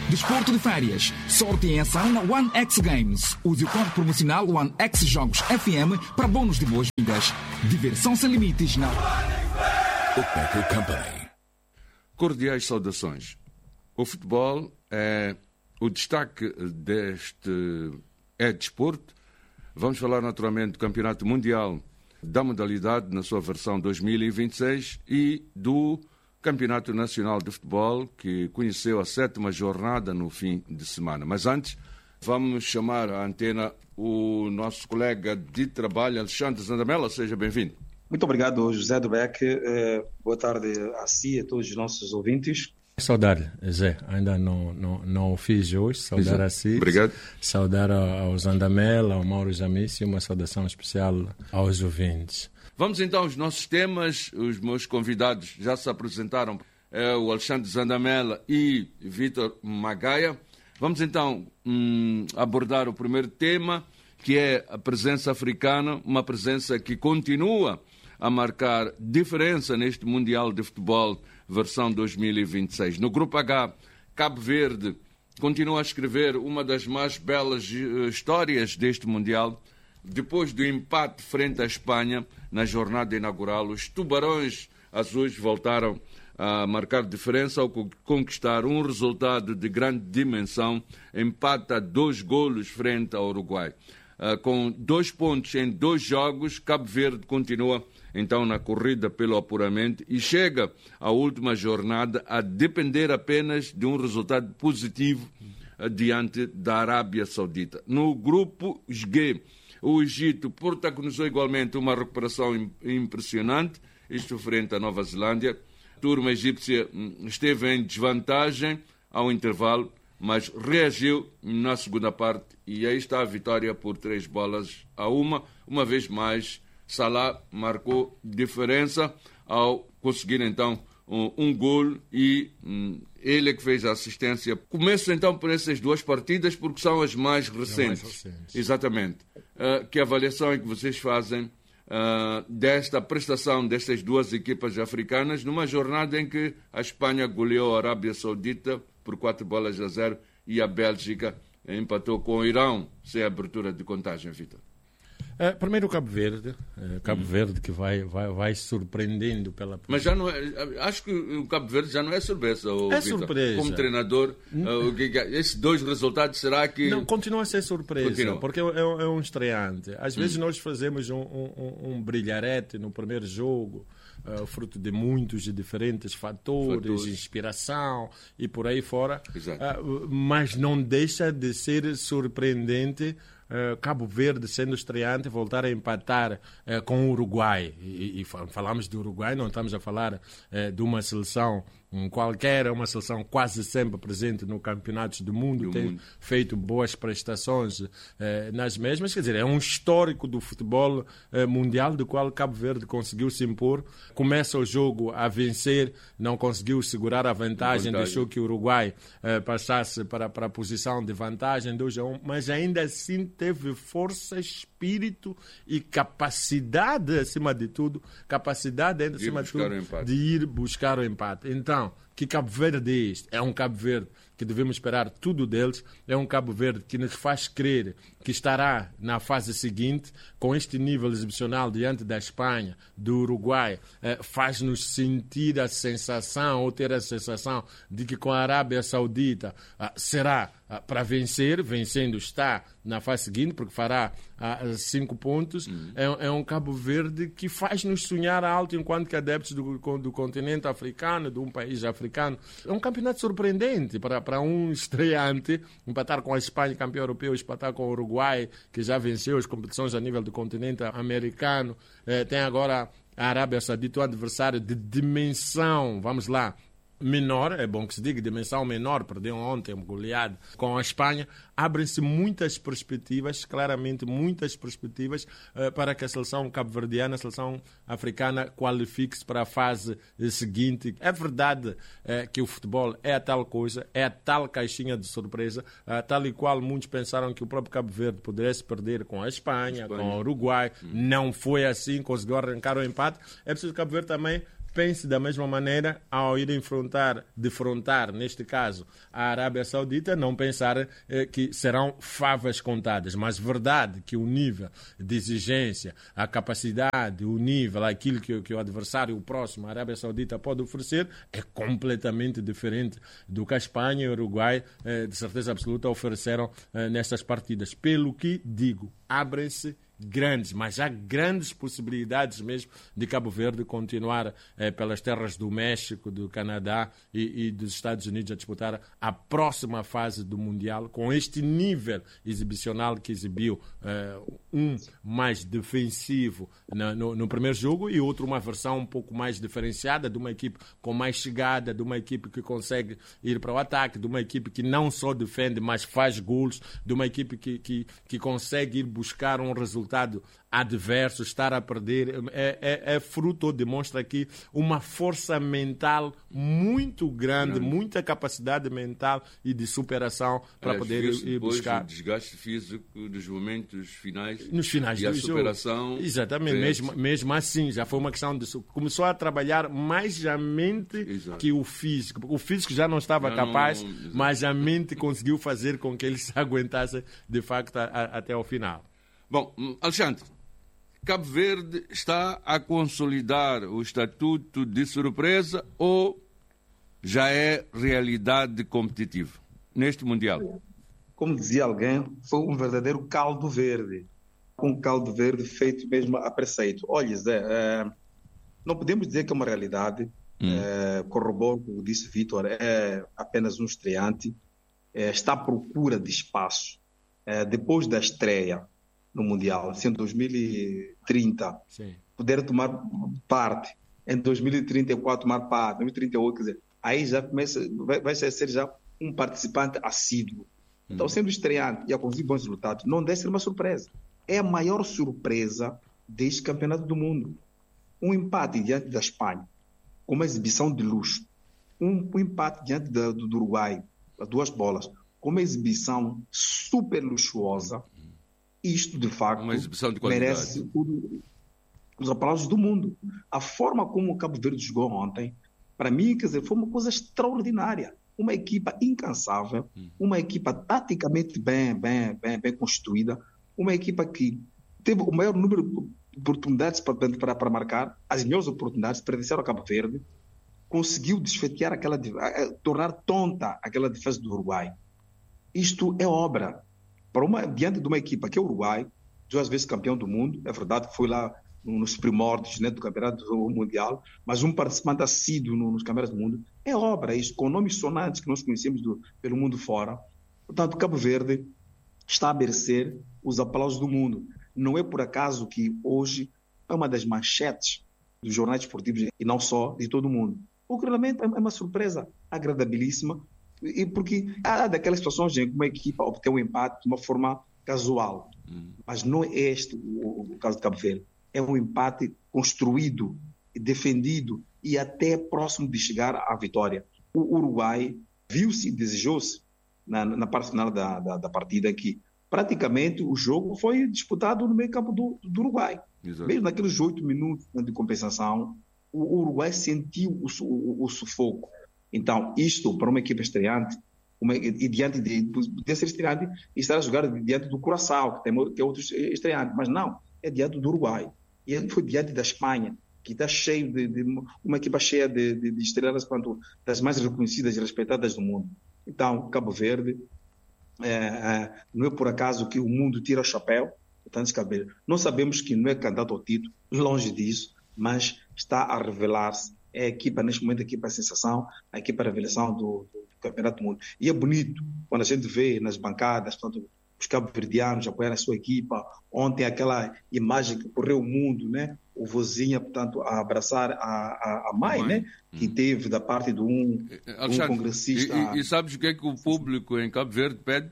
Desporto de férias, sorte em ação na One X Games. Use o código promocional One X Jogos FM para bônus de boas-vindas. Diversão sem limites na Bookmaker Company. Cordiais saudações. O futebol é o destaque deste desporto. Vamos falar naturalmente do Campeonato Mundial da modalidade na sua versão 2026 e do Campeonato Nacional de Futebol, que conheceu a 7ª jornada no fim de semana. Mas antes, vamos chamar à antena o nosso colega de trabalho, Alexandre Zandamela. Seja bem-vindo. Muito obrigado, José Dubeck. Boa tarde a si e a todos os nossos ouvintes. Saudar, Zé, ainda não o fiz hoje, saudar a si. Obrigado. Saudar ao Zandamela, ao Mauro Jamice e uma saudação especial aos ouvintes. Vamos então aos nossos temas. Os meus convidados já se apresentaram, o Alexandre Zandamela e Vítor Magaia. Vamos então abordar o primeiro tema, que é a presença africana, uma presença que continua a marcar diferença neste Mundial de Futebol versão 2026. No Grupo H, Cabo Verde continua a escrever uma das mais belas histórias deste Mundial. Depois do empate frente à Espanha, na jornada inaugural, os Tubarões Azuis voltaram a marcar diferença ao conquistar um resultado de grande dimensão, empate a 2 golos frente ao Uruguai. Com 2 pontos em 2 jogos, Cabo Verde continua então na corrida pelo apuramento e chega à última jornada a depender apenas de um resultado positivo diante da Arábia Saudita. No grupo G, o Egito protagonizou igualmente uma recuperação impressionante, isto frente à Nova Zelândia. A turma egípcia esteve em desvantagem ao intervalo, mas reagiu na segunda parte e aí está a vitória por 3-1. Uma vez mais, Salah marcou diferença ao conseguir então um gol e ele é que fez a assistência. Começo então por essas 2 partidas porque são as mais recentes. Exatamente. Que avaliação é que vocês fazem desta prestação destas 2 equipas africanas numa jornada em que a Espanha goleou a Arábia Saudita por 4-0 e a Bélgica empatou com o Irão sem abertura de contagem, Vitor? Primeiro o Cabo Verde, que vai surpreendendo pela... Mas já não é, acho que o Cabo Verde já não é surpresa, é Vitor. Surpresa. Como treinador, esses 2 resultados, será que... Não, continua a ser surpresa, porque é um estreante. Às vezes nós fazemos um brilharete no primeiro jogo, fruto de muitos e diferentes fatores, inspiração e por aí fora, mas não deixa de ser surpreendente Cabo Verde sendo estreante voltar a empatar com o Uruguai e falamos do Uruguai, não estamos a falar de uma seleção qualquer, é uma seleção quase sempre presente no campeonatos do mundo, tem feito boas prestações nas mesmas, quer dizer, é um histórico do futebol mundial do qual Cabo Verde conseguiu se impor, começa o jogo a vencer, não conseguiu segurar a vantagem. Deixou que o Uruguai passasse para a posição de vantagem 2-1, mas ainda assim teve força, espírito e capacidade, acima de tudo, de ir buscar o empate. Então, que Cabo Verde é este? É um Cabo Verde que devemos esperar tudo deles, é um Cabo Verde que nos faz crer que estará na fase seguinte, com este nível exibicional diante da Espanha, do Uruguai, faz-nos sentir a sensação, ou ter a sensação de que com a Arábia Saudita será para vencer, vencendo está na fase seguinte, porque fará 5 pontos. É um Cabo Verde que faz-nos sonhar alto enquanto que adeptos do continente africano, de um país africano. É um campeonato surpreendente para um estreante, empatar com a Espanha, campeão europeu, empatar com o Uruguai, que já venceu as competições a nível do continente americano. Tem agora a Arábia Saudita, um adversário de dimensão, vamos lá, menor, é bom que se diga, dimensão menor, perdeu ontem um goleado com a Espanha. Abrem-se muitas perspectivas, claramente muitas perspectivas, para que a seleção cabo-verdiana, a seleção africana, qualifique-se para a fase seguinte. É verdade que o futebol é a tal coisa, é a tal caixinha de surpresa, tal e qual muitos pensaram que o próprio Cabo Verde pudesse perder com a Espanha. Com o Uruguai. Não foi assim, conseguiu arrancar o empate. É preciso que o Cabo Verde também pense da mesma maneira ao ir defrontar, neste caso, a Arábia Saudita, não pensar que serão favas contadas, mas verdade que o nível de exigência, a capacidade, o nível, aquilo que o adversário, o próximo, a Arábia Saudita pode oferecer, é completamente diferente do que a Espanha e o Uruguai, de certeza absoluta, ofereceram nestas partidas. Pelo que digo, abrem-se grandes, mas há grandes possibilidades mesmo de Cabo Verde continuar pelas terras do México, do Canadá e dos Estados Unidos a disputar a próxima fase do Mundial com este nível exibicional que exibiu, um mais defensivo no primeiro jogo e outro uma versão um pouco mais diferenciada, de uma equipe com mais chegada, de uma equipe que consegue ir para o ataque, de uma equipe que não só defende, mas faz golos, de uma equipe que consegue ir buscar um resultado adverso, estar a perder, é fruto, ou demonstra aqui uma força mental muito grande, muita capacidade mental e de superação para poder ir buscar. O desgaste físico dos momentos finais. Nos finais e a do superação. Jogo. Exatamente, mesmo assim, já foi uma questão de. Começou a trabalhar mais a mente que o físico. O físico já não estava capaz, mas a mente conseguiu fazer com que ele se aguentasse de facto até ao final. Bom, Alexandre, Cabo Verde está a consolidar o estatuto de surpresa ou já é realidade competitiva neste Mundial? Como dizia alguém, foi um verdadeiro caldo verde. Um caldo verde feito mesmo a preceito. Olha, Zé, não podemos dizer que é uma realidade. Corroboro, como disse Vítor, é apenas um estreante. Está à procura de espaço. Depois da estreia no Mundial, se em 2030 puder tomar parte, em 2034 tomar parte, em 2038, quer dizer, aí já vai ser já um participante assíduo. Então, sendo estreante e a conseguir bons resultados, não deve ser uma surpresa. É a maior surpresa deste campeonato do mundo. Um empate diante da Espanha, com uma exibição de luxo. Um empate diante do Uruguai, a 2 bolas, com uma exibição super luxuosa. Isto, de facto, merece os aplausos do mundo. A forma como o Cabo Verde jogou ontem, para mim, quer dizer, foi uma coisa extraordinária. Uma equipa incansável, uma equipa taticamente bem construída, uma equipa que teve o maior número de oportunidades para marcar, as melhores oportunidades pertenceram ao Cabo Verde, conseguiu desfetear tornar tonta aquela defesa do Uruguai. Isto é obra. Diante de uma equipa que é o Uruguai, 2 vezes campeão do mundo, é verdade que foi lá nos primórdios, né, do Campeonato Mundial, mas um participante assíduo nos Campeonatos do Mundo, é obra, isso, com nomes sonantes que nós conhecemos pelo mundo fora. Portanto, Cabo Verde está a merecer os aplausos do mundo. Não é por acaso que hoje é uma das manchetes dos jornais esportivos, e não só, de todo o mundo. O regulamento é uma surpresa agradabilíssima, e porque há daquelas situações em que uma equipa obtém um empate de uma forma casual. Mas não é este o caso de Cabo Verde. É um empate construído, defendido e até próximo de chegar à vitória. O Uruguai viu-se, desejou-se, na parte final da partida, que praticamente o jogo foi disputado no meio campo do Uruguai. Exato. Mesmo naqueles 8 minutos de compensação, o Uruguai sentiu o sufoco. Então, isto para uma equipa estreante, e diante de ser estreante, estar a jogar diante do Curaçao, que é outro estreante, mas não, é diante do Uruguai. E ele foi diante da Espanha, que está cheio de uma equipa cheia de estrelas, quanto das mais reconhecidas e respeitadas do mundo. Então, Cabo Verde, não é por acaso que o mundo tira o chapéu, portanto, Cabo Verde. Nós sabemos que não é candidato ao título, longe disso, mas está a revelar-se. É a equipa, neste momento, a equipa sensação, a equipa revelação do Campeonato do Mundo. E é bonito quando a gente vê nas bancadas, portanto, os cabo-verdianos apoiando a sua equipa. Ontem, aquela imagem que correu o mundo, né? O vozinha, portanto, a abraçar a mãe, né? Que teve da parte de um congressista. E sabes o que é que o público em Cabo Verde pede?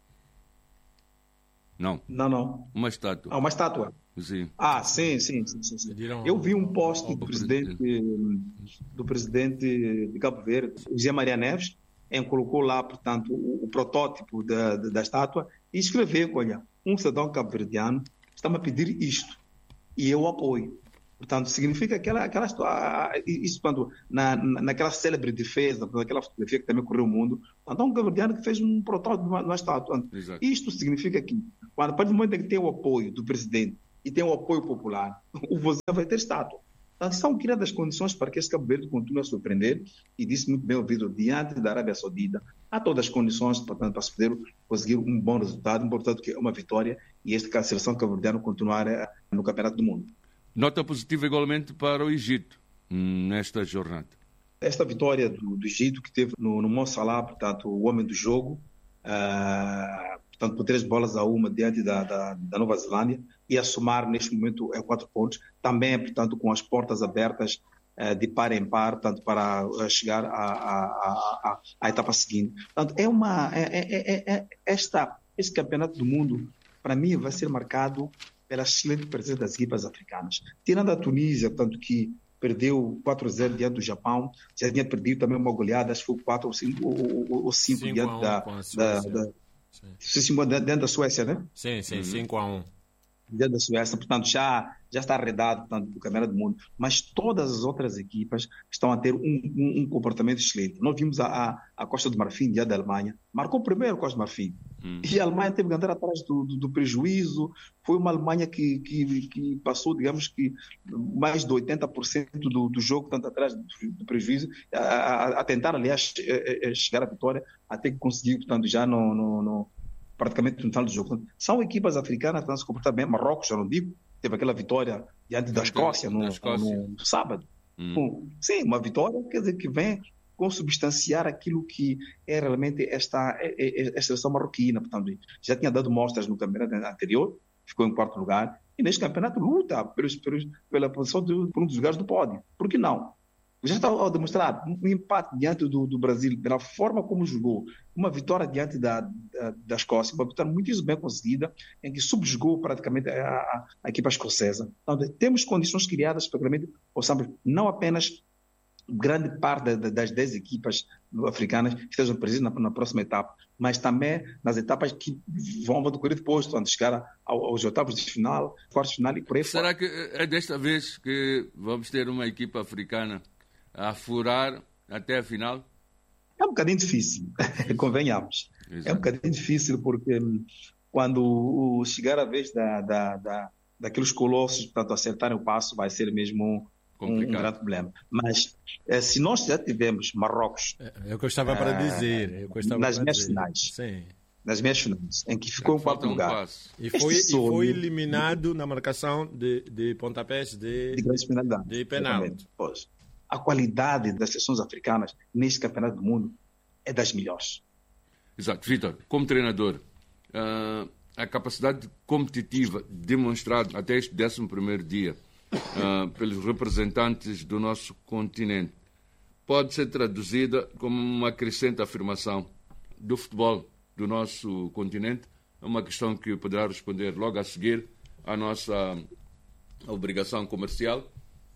Não. Uma estátua. Uma estátua. Sim. Sim. Eu vi um post do presidente de Cabo Verde, José Maria Neves, em que colocou lá, portanto, o protótipo da estátua e escreveu, olha, um cidadão cabo-verdiano está-me a pedir isto e eu apoio. Portanto, significa isso quando naquela célebre defesa, naquela fotografia que também correu o mundo, então um cabo-verdiano que fez um protótipo numa estátua. Isto significa que, a partir do momento em que tem o apoio do presidente e tem o apoio popular, o Vozela vai ter estátua. Portanto, são criadas condições para que este Cabo Verde continue a surpreender, e disse muito bem ouvido, diante da Arábia Saudita, há todas as condições para se poder conseguir um bom resultado, que é uma vitória, e a seleção cabo-verdiana continuar no Campeonato do Mundo. Nota positiva igualmente para o Egito nesta jornada. Esta vitória do Egito, que teve no Mo Salah, portanto, o homem do jogo, portanto, por 3-1 diante da Nova Zelândia, e a somar neste momento 4 pontos, também, portanto, com as portas abertas de par em par, portanto, para chegar à etapa seguinte. Portanto, este campeonato do mundo, para mim, vai ser marcado pela excelente presença das equipas africanas. Tirando a Tunísia, portanto, que perdeu 4-0 diante do Japão, já tinha perdido também uma goleada, acho que foi 4 ou 5 diante dentro da Suécia, né? Sim, 5-1. Dentro da Suécia, portanto, já está arredado, portanto, do Campeonato do Mundo. Mas todas as outras equipas estão a ter um comportamento excelente. Nós vimos a Costa do Marfim, diante da Alemanha, marcou primeiro a Costa do Marfim. E a Alemanha teve que andar atrás do prejuízo. Foi uma Alemanha que passou, digamos que, mais de 80% do jogo, tanto atrás do prejuízo, a tentar, aliás, chegar à vitória, até que conseguiu, portanto, já praticamente no final do jogo. São equipas africanas que estão a se comportar bem. Marrocos, já não digo, teve aquela vitória diante da Escócia no sábado. Sim, uma vitória, quer dizer, que vem consubstanciar aquilo que é realmente esta seleção marroquina. Portanto, já tinha dado mostras no campeonato anterior, ficou em 4º lugar, e neste campeonato luta pela posição por um dos lugares do pódio. Por que não? Já está a demonstrar um empate diante do Brasil, pela forma como jogou, uma vitória diante da Escócia, uma vitória muito bem conseguida, em que subjugou praticamente a equipa escocesa. Então, temos condições criadas para que realmente possamos não apenas grande parte das 10 equipas africanas que estejam presentes na próxima etapa, mas também nas etapas que vão decorrer depois, antes de chegar aos oitavos de final, quartos de final e por aí fora. Será que é desta vez que vamos ter uma equipa africana a furar até a final? É um bocadinho difícil, convenhamos. Exato. É um bocadinho difícil porque quando chegar a vez daqueles colossos, portanto, acertarem o passo, vai ser mesmo um grande problema. Mas se nós já tivemos Marrocos... Eu gostava para dizer. Nas meias finais. Sim. Nas meias finais, em que ficou em 4º lugar. E foi eliminado na marcação de pontapés de penalti. A qualidade das seleções africanas neste campeonato do mundo é das melhores. Exato. Vítor, como treinador, a capacidade competitiva demonstrada até este 11º dia pelos representantes do nosso continente pode ser traduzida como uma crescente afirmação do futebol do nosso continente? É uma questão que poderá responder logo a seguir à nossa obrigação comercial.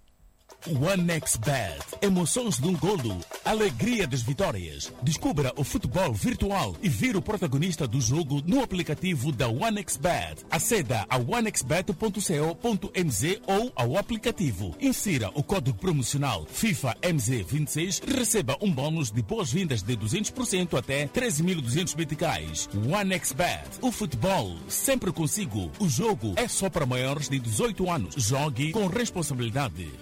OneXBet. Emoções de um golo. Alegria das vitórias. Descubra o futebol virtual e vire o protagonista do jogo no aplicativo da OneXBet. Aceda a onexbet.co.mz ou ao aplicativo. Insira o código promocional FIFA MZ26 e receba um bônus de boas-vindas de 200% até 13.200 meticais. OneXBet. O futebol sempre consigo. O jogo é só para maiores de 18 anos. Jogue com responsabilidade.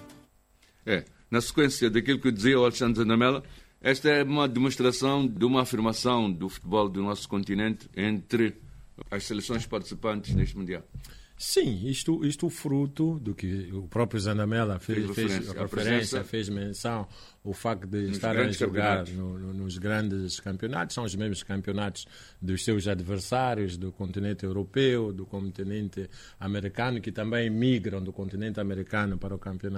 Na sequência daquilo que dizia o Alexandre Zandamela, esta é uma demonstração de uma afirmação do futebol do nosso continente entre as seleções participantes neste Mundial. Sim, isto fruto do que o próprio Zandamela fez referência, fez menção, o facto de estarem a jogar nos grandes campeonatos, são os mesmos campeonatos dos seus adversários do continente europeu, do continente americano, que também migram do continente americano para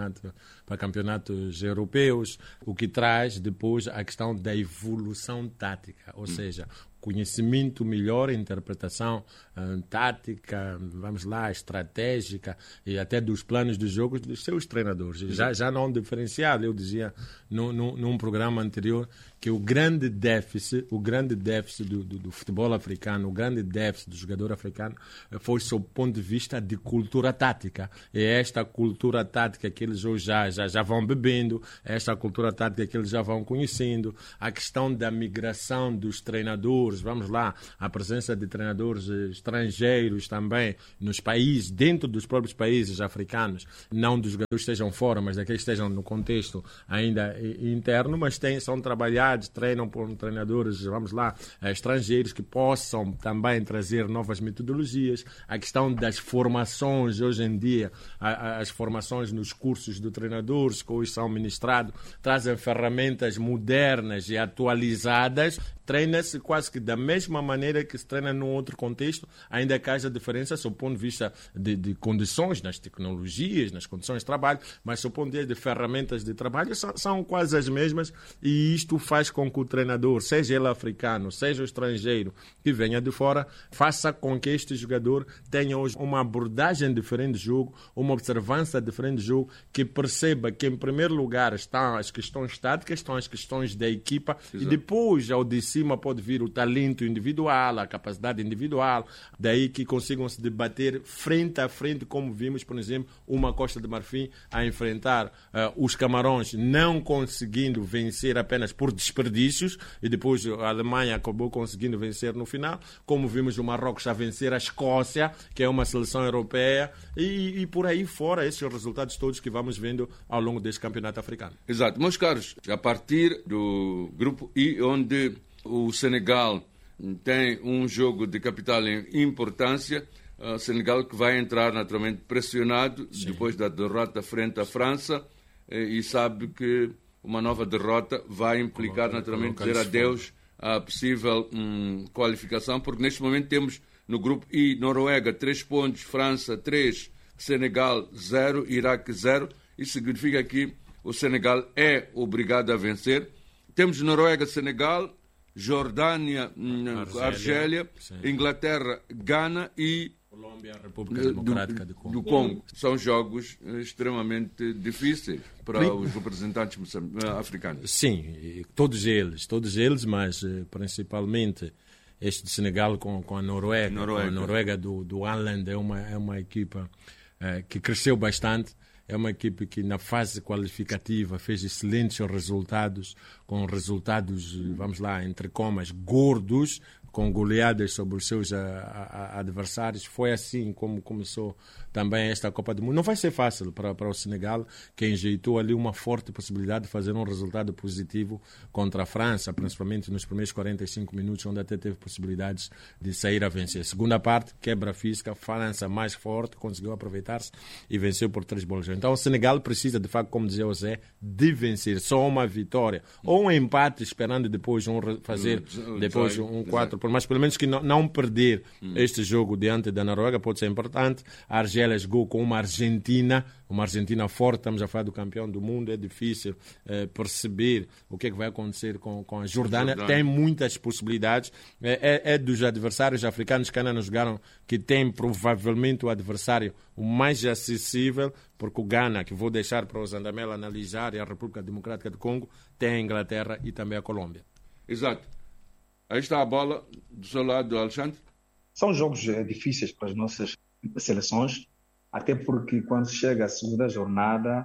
campeonatos europeus, o que traz depois a questão da evolução tática, ou seja, conhecimento melhor, interpretação tática, vamos lá, estratégica e até dos planos de jogo dos seus treinadores. Já não diferenciado, eu dizia num programa anterior que o grande déficit do futebol africano, o grande déficit do jogador africano foi sob o ponto de vista de cultura tática. É esta cultura tática que eles hoje já vão bebendo, é esta cultura tática que eles já vão conhecendo, a questão da migração dos treinadores, vamos lá, a presença de treinadores estrangeiros também nos países, dentro dos próprios países africanos, não dos jogadores que estejam fora, mas daqueles que estejam no contexto ainda interno, mas são trabalhados, treinam por treinadores, vamos lá, estrangeiros que possam também trazer novas metodologias. A questão das formações, hoje em dia, as formações nos cursos de treinadores que hoje são ministrados, trazem ferramentas modernas e atualizadas. Treina-se quase que da mesma maneira que se treina num outro contexto, ainda que haja diferença sob o ponto de vista de condições, nas tecnologias, nas condições de trabalho, mas sob o ponto de vista de ferramentas de trabalho são quase as mesmas, e isto faz com que o treinador, seja ele africano, seja o estrangeiro que venha de fora, faça com que este jogador tenha hoje uma abordagem diferente de jogo, uma observância diferente de jogo, que perceba que em primeiro lugar estão as questões táticas, estão as questões da equipa. Exato. E depois, ao de cima, pode vir o talento individual, a capacidade individual, daí que consigam se debater frente a frente, como vimos, por exemplo, uma Costa de Marfim a enfrentar os Camarões, não conseguindo vencer apenas por desperdícios, e depois a Alemanha acabou conseguindo vencer no final, como vimos o Marrocos a vencer a Escócia, que é uma seleção europeia, e por aí fora, esses resultados todos que vamos vendo ao longo deste campeonato africano. Exato. Meus caros, a partir do grupo I, onde o Senegal tem um jogo de capital importância, o Senegal que vai entrar naturalmente pressionado. Sim. Depois da derrota frente à França, e sabe que uma nova derrota vai implicar naturalmente dizer adeus à possível qualificação, porque neste momento temos no grupo I Noruega 3 pontos, França 3, Senegal 0, Iraque 0. Isso significa que o Senegal é obrigado a vencer. Temos Noruega, Senegal, Jordânia, Argélia, Inglaterra, Gana e Colômbia, República Democrática do Congo. São jogos extremamente difíceis para os representantes africanos. Sim, todos eles, mas principalmente este de Senegal com a Noruega. A Noruega do Haaland é uma equipa que cresceu bastante. É uma equipe que na fase qualificativa fez excelentes resultados, com resultados, vamos lá, entre comas, gordos, com goleadas sobre os seus adversários. Foi assim como começou também esta Copa do Mundo. Não vai ser fácil para o Senegal, que enjeitou ali uma forte possibilidade de fazer um resultado positivo contra a França, principalmente nos primeiros 45 minutos, onde até teve possibilidades de sair a vencer. Segunda parte, quebra física, França mais forte, conseguiu aproveitar-se e venceu por 3 bolas. Então o Senegal precisa, de facto, como dizia o Zé, de vencer. Só uma vitória ou um empate, esperando depois fazer depois um 4, mas pelo menos que não perder este jogo diante da Noruega pode ser importante. A Argélia jogou com uma Argentina forte, estamos a falar do campeão do mundo, é difícil perceber o que é que vai acontecer com a Jordânia. Tem muitas possibilidades, é dos adversários africanos que ainda não jogaram, que tem provavelmente o adversário o mais acessível, porque o Ghana, que vou deixar para o Zandamela analisar, e a República Democrática do Congo, tem a Inglaterra e também a Colômbia. Exato. Aí está a bola do seu lado, Alexandre. São jogos difíceis para as nossas seleções, até porque quando se chega à segunda jornada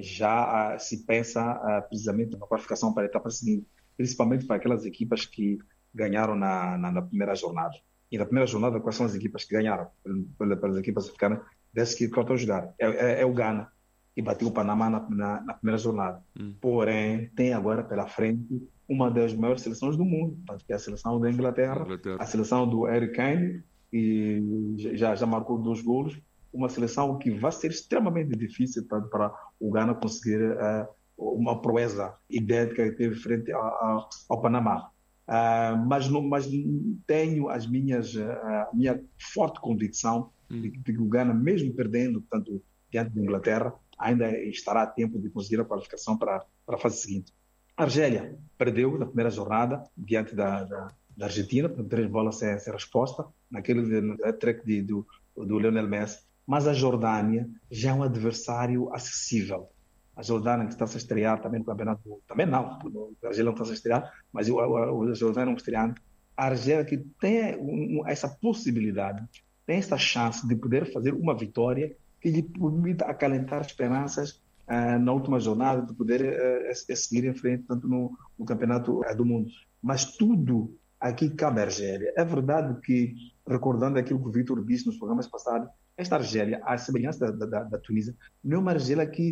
já se pensa precisamente na qualificação para a etapa seguinte, principalmente para aquelas equipas que ganharam na primeira jornada. E na primeira jornada, quais são as equipas que ganharam pelas equipas africanas desse que estão a jogar? É o Ghana, que bateu o Panamá na primeira jornada. Porém, tem agora pela frente uma das maiores seleções do mundo, que é a seleção da Inglaterra. A seleção do Harry Kane, que já marcou 2 golos, uma seleção que vai ser extremamente difícil para o Ghana conseguir uma proeza idêntica que teve frente ao Panamá. Mas tenho a minha forte convicção de que o Ghana, mesmo perdendo, portanto, diante da Inglaterra, ainda estará a tempo de conseguir a qualificação para a fase seguinte. A Argélia perdeu na primeira jornada diante da Argentina, por 3 bolas sem resposta, naquele track do Lionel Messi. Mas a Jordânia já é um adversário acessível. a Jordânia que está a se estrear também no campeonato, também não, a Argélia não está a se estrear, mas a Jordânia é um estreante. A Argélia que tem essa possibilidade, tem essa chance de poder fazer uma vitória que lhe permita acalentar esperanças na última jornada, de poder seguir em frente, tanto no campeonato do mundo. Mas tudo aqui cabe à Argélia. É verdade que, recordando aquilo que o Vítor disse nos programas passados, esta Argélia, à semelhança da Tunísia, não é uma Argélia que